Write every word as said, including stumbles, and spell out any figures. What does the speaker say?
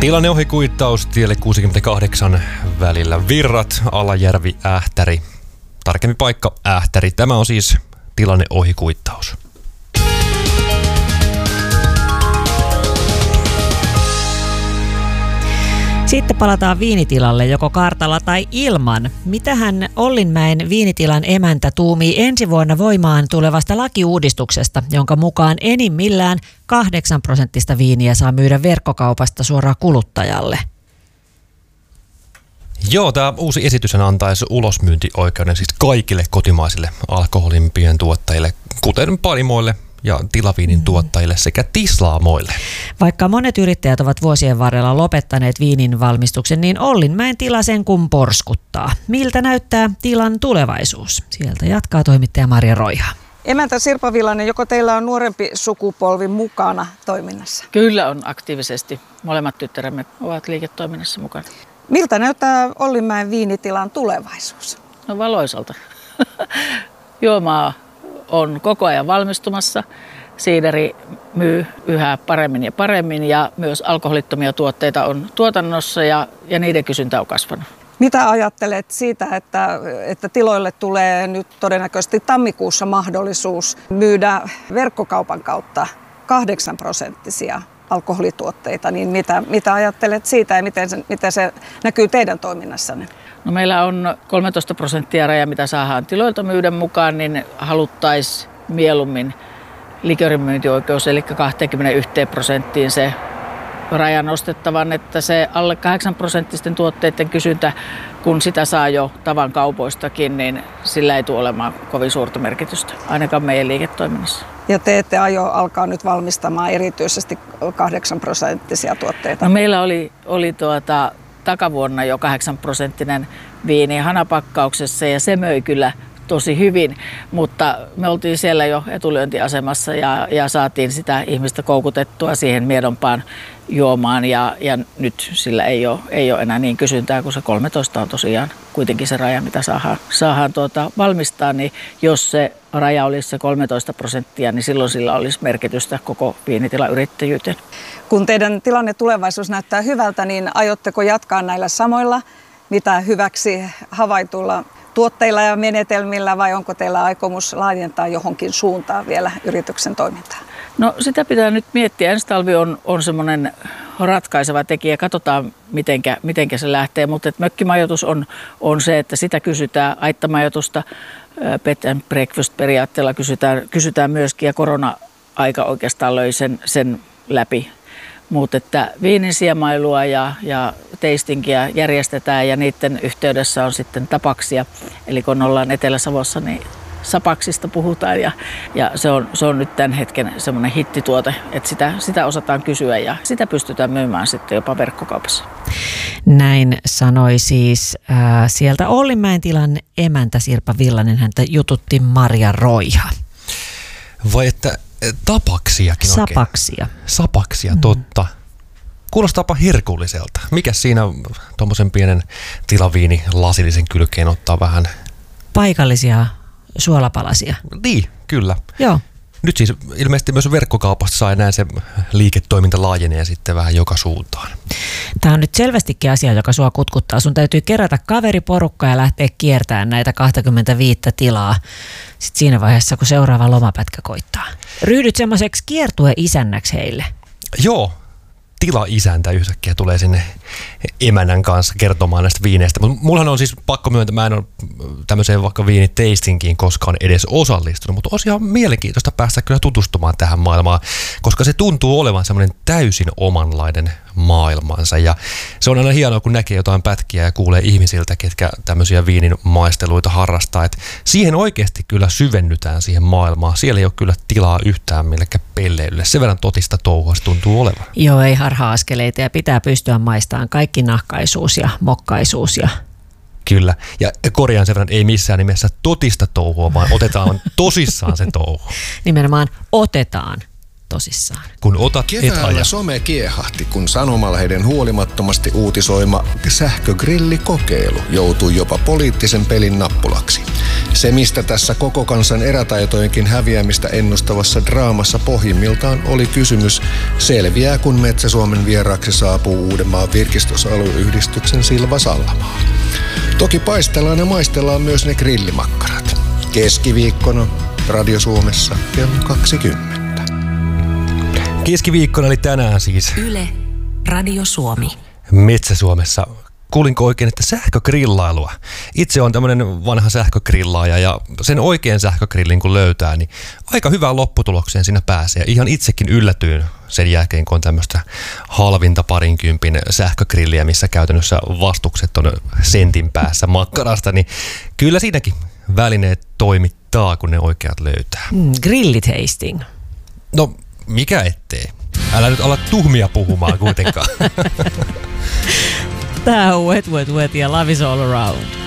Tilanne ohikuittaus tielle kuusikymmentäkahdeksan välillä Virrat, Alajärvi, Ähtäri. Tarkempi paikka Ähtäri. Tämä on siis tilanne ohikuittaus. Sitten palataan viinitilalle joko kartalla tai ilman. Mitähän Ollinmäen viinitilan emäntä tuumii ensi vuonna voimaan tulevasta lakiuudistuksesta, jonka mukaan enimmillään kahdeksan prosenttista viiniä saa myydä verkkokaupasta suoraan kuluttajalle? Joo, tämä uusi esitys antaisi ulosmyyntioikeuden siis kaikille kotimaisille alkoholin pientuottajille, kuten panimoille ja tilaviinin tuottajille sekä tislaamoille. Vaikka monet yrittäjät ovat vuosien varrella lopettaneet viinin valmistuksen, niin Ollinmäen tila sen kun porskuttaa. Miltä näyttää tilan tulevaisuus? Sieltä jatkaa toimittaja Marja Roiha. Emäntä Sirpa Villanen, joko teillä on nuorempi sukupolvi mukana toiminnassa? Kyllä on aktiivisesti. Molemmat tyttäremme ovat liiketoiminnassa mukana. Miltä näyttää Ollinmäen viinitilan tulevaisuus? No valoisalta. Juomaa on koko ajan valmistumassa. Siideri myy yhä paremmin ja paremmin ja myös alkoholittomia tuotteita on tuotannossa ja, ja niiden kysyntä on kasvanut. Mitä ajattelet siitä, että, että tiloille tulee nyt todennäköisesti tammikuussa mahdollisuus myydä verkkokaupan kautta kahdeksan prosenttisia alkoholituotteita, niin mitä, mitä ajattelet siitä ja miten se, miten se näkyy teidän toiminnassanne? No meillä on kolmetoista prosenttia raja, mitä saadaan tiloilta myydä mukaan, niin haluttaisiin mieluummin likörimyyntioikeus, eli kaksikymmentäyksi prosenttiin se raja nostettavan, että se alle kahdeksan prosenttisten tuotteiden kysyntä, kun sitä saa jo tavan kaupoistakin, niin sillä ei tule olemaan kovin suurta merkitystä, ainakaan meidän liiketoiminnassa. Ja te ette aio alkaa nyt valmistamaan erityisesti kahdeksan prosenttisia tuotteita? No meillä oli, oli tuota, takavuonna jo kahdeksan prosenttinen viini hanapakkauksessa ja se möi kyllä tosi hyvin, mutta me oltiin siellä jo etulyöntiasemassa ja, ja saatiin sitä ihmistä koukutettua siihen miedompaan juomaan ja, ja nyt sillä ei ole, ei ole enää niin kysyntää, kun se kolmetoista on tosiaan kuitenkin se raja, mitä saadaan, saadaan tuota valmistaa, niin jos se raja olisi se kolmetoista prosenttia, niin silloin sillä olisi merkitystä koko viinitilayrittäjyyteen. Kun teidän tilanne tulevaisuus näyttää hyvältä, niin aiotteko jatkaa näillä samoilla, mitä hyväksi havaitulla tuotteilla ja menetelmillä vai onko teillä aikomus laajentaa johonkin suuntaan vielä yrityksen toimintaa? No sitä pitää nyt miettiä. Ensi talvi on, on semmoinen ratkaiseva tekijä. Katsotaan, mitenkä, mitenkä se lähtee. Mutta mökkimajoitus on, on se, että sitä kysytään. Aittamajoitusta bed and breakfast periaatteella kysytään, kysytään myöskin ja korona-aika oikeastaan löi sen, sen läpi. Mutta että viinin siemailua ja, ja tastingia järjestetään ja niiden yhteydessä on sitten tapaksia. Eli kun ollaan Etelä-Savossa, niin sapaksista puhutaan ja, ja se, on, se on nyt tämän hetken semmoinen hittituote, että sitä, sitä osataan kysyä ja sitä pystytään myymään sitten jopa verkkokaupassa. Näin sanoi siis äh, sieltä Ollinmäen tilan emäntä Sirpa Villanen, häntä jututti Marja Roiha. Vai että tapaksiakin oikein? Sapaksia. Sapaksia, mm. totta. Kuulostaapa herkulliselta. Mikäs siinä tuommoisen pienen tilaviini lasillisen kylkeen ottaa vähän? Paikallisia suolapalasia. Niin, kyllä. Joo. Nyt siis ilmeisesti myös verkkokaupasta sai näin se liiketoiminta laajenee sitten vähän joka suuntaan. Tämä on nyt selvästikin asia, joka sua kutkuttaa. Sun täytyy kerätä kaveriporukkaa ja lähteä kiertämään näitä kaksikymmentäviisi tilaa sitten siinä vaiheessa, kun seuraava lomapätkä koittaa. Ryhdyt semmoiseksi kiertue-isännäksi heille. Joo. Tila-isäntä yhtäkkiä tulee sinne emännän kanssa kertomaan näistä viineistä. Mutta mullahan on siis pakko myöntää, mä en ole tämmöiseen vaikka viinitastingiin koskaan edes osallistunut, mutta olisi ihan mielenkiintoista päästä kyllä tutustumaan tähän maailmaan, koska se tuntuu olevan semmoinen täysin omanlainen maailmansa. Ja se on aina hienoa, kun näkee jotain pätkiä ja kuulee ihmisiltä, ketkä tämmöisiä viinin maisteluita harrastaa. Et siihen oikeasti kyllä syvennytään siihen maailmaan. Siellä ei ole kyllä tilaa yhtään millekään pelleilylle. Sen verran totista touhua se tuntuu olevan. Joo, ei harha-askeleita ja pitää pystyä maistamaan kaikki nahkaisuus ja mokkaisuus. Ja... Kyllä. Ja korjaan sen verran, ei missään nimessä totista touhua, vaan otetaan tosissaan se touhu. Nimenomaan otetaan tosissaan. Kun otat, et Keväällä aja. some kiehahti, kun sanomalehden huolimattomasti uutisoima sähkögrillikokeilu joutui jopa poliittisen pelin nappulaksi. Se, mistä tässä koko kansan erätaitojenkin häviämistä ennustavassa draamassa pohjimmiltaan oli kysymys, selviää kun Metsä-Suomen vieraaksi saapuu Uudenmaan virkistysalueyhdistyksen Silva Sallamaa. Toki paistellaan ja maistellaan myös ne grillimakkarat. Keskiviikkona Radio Suomessa kello kaksikymmentä. Keskiviikkona eli tänään siis Yle, Radio Suomi. Metsä-Suomessa. Kuulinko oikein, että sähkögrillailua? Itse on tämmöinen vanha sähkögrillaaja ja sen oikean sähkögrillin kun löytää, niin aika hyvään lopputulokseen siinä pääsee. Ihan itsekin yllätyin sen jälkeen, kun on tämmöistä halvinta parinkympin sähkögrilliä, missä käytännössä vastukset on sentin päässä makkarasta, niin kyllä siinäkin välineet toimittaa, kun ne oikeat löytää. Mm, grillitasting. No, mikä ettei? Älä nyt ala tuhmia puhumaan kuitenkaan. Tää on Wet Wet Wet ja Love is All Around.